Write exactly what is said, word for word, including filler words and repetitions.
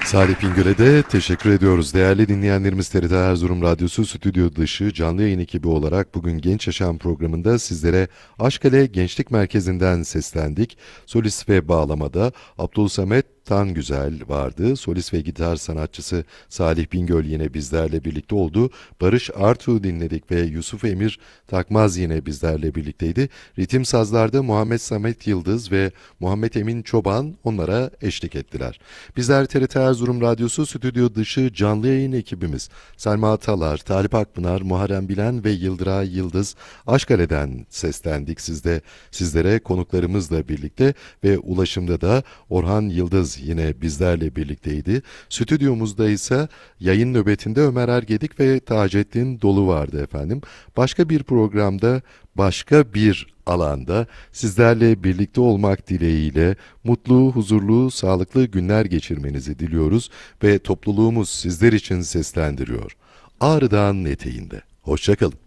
Salih Bingöl'e de teşekkür ediyoruz. Değerli dinleyenlerimiz, T R T Erzurum Radyosu Stüdyo Dışı canlı yayın ekibi olarak bugün Genç Yaşam programında sizlere Aşkale Gençlik Merkezi'nden seslendik. Solist ve bağlamada Abdülsamet Tangüzel vardı. Solist ve gitar sanatçısı Salih Bingöl yine bizlerle birlikte oldu. Barış Artu dinledik ve Yusuf Emir Takmaz yine bizlerle birlikteydi. Ritim sazlarda Muhammed Samet Yıldız ve Muhammed Emin Çoban onlara eşlik ettiler. Bizler T R T Erzurum Radyosu Stüdyo Dışı canlı yayın ekibimiz Selma Atalar, Talip Akpınar, Muharrem Bilen ve Yıldıray Yıldız Aşkale'den seslendik sizde sizlere konuklarımızla birlikte ve ulaşımda da Orhan Yıldız yine bizlerle birlikteydi. Stüdyomuzda ise yayın nöbetinde Ömer Ergedik ve Taceddin Dolu vardı efendim. Başka bir programda, başka bir alanda sizlerle birlikte olmak dileğiyle mutlu, huzurlu, sağlıklı günler geçirmenizi diliyoruz ve topluluğumuz sizler için seslendiriyor. Ağrı Dağı'nın eteğinde. Hoşça kalın.